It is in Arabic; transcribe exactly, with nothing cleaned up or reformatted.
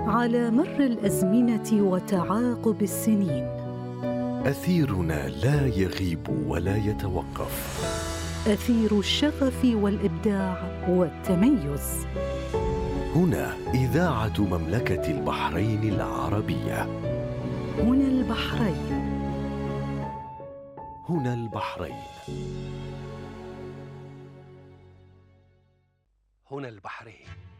على مر الأزمنة وتعاقب السنين. أثيرنا لا يغيب ولا يتوقف. أثير الشغف والإبداع والتميز. هنا إذاعة مملكة البحرين العربية. هنا البحرين. هنا البحرين. هنا البحرين.